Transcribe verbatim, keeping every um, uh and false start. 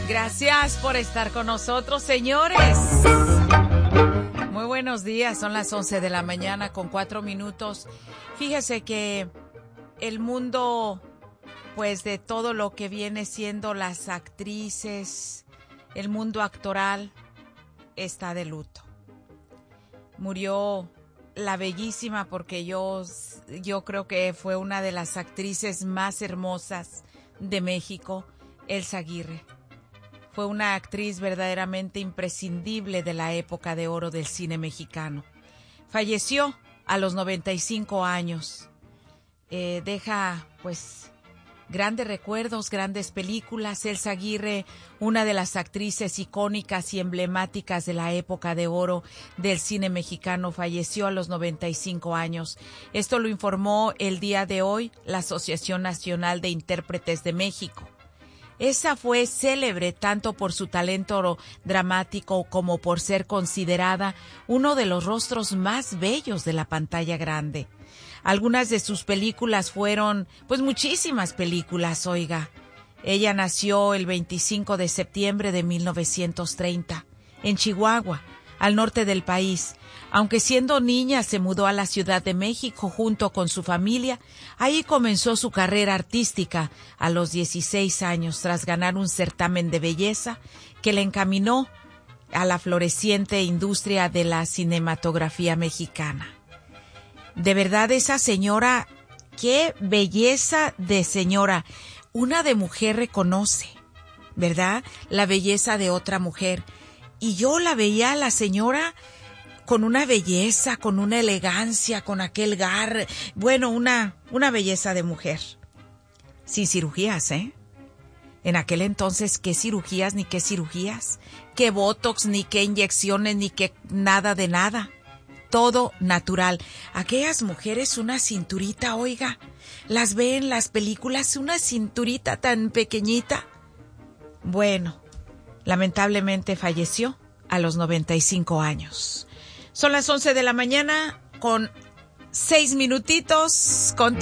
Gracias por estar con nosotros, señores. Muy buenos días, son las once de la mañana con cuatro minutos. Fíjese que el mundo, pues de todo lo que viene siendo las actrices, el mundo actoral, está de luto. Murió la bellísima, porque yo, yo creo que fue una de las actrices más hermosas de México, Elsa Aguirre. Fue una actriz verdaderamente imprescindible de la época de oro del cine mexicano. Falleció a los noventa y cinco años. Eh, deja, pues, grandes recuerdos, grandes películas. Elsa Aguirre, una de las actrices icónicas y emblemáticas de la época de oro del cine mexicano, falleció a los noventa y cinco años. Esto lo informó el día de hoy la Asociación Nacional de Intérpretes de México. Esa fue célebre tanto por su talento dramático como por ser considerada uno de los rostros más bellos de la pantalla grande. Algunas de sus películas fueron, pues muchísimas películas, oiga. Ella nació el veinticinco de septiembre de mil novecientos treinta, en Chihuahua, al norte del país. Aunque siendo niña se mudó a la Ciudad de México junto con su familia, ahí comenzó su carrera artística a los dieciséis años, tras ganar un certamen de belleza que le encaminó a la floreciente industria de la cinematografía mexicana. De verdad, esa señora, qué belleza de señora. Una de mujer reconoce, ¿verdad?, la belleza de otra mujer. Y yo la veía a la señora con una belleza, con una elegancia, con aquel gar, bueno, una, una belleza de mujer. Sin cirugías, ¿eh? En aquel entonces, ¿qué cirugías ni qué cirugías? ¿Qué botox, ni qué inyecciones, ni qué nada de nada? Todo natural. Aquellas mujeres, una cinturita, oiga, las ve en las películas, una cinturita tan pequeñita. Bueno, lamentablemente falleció a los noventa y cinco años. Son las once de la mañana con seis minutitos. Con